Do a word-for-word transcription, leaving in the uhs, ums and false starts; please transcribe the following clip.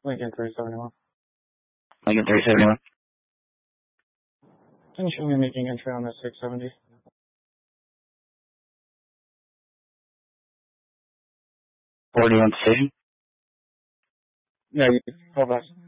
Lincoln three seventy-one. Lincoln three seventy-one. Can you show me making entry on the six seventy? forty-one decision. Yeah, you, hold on.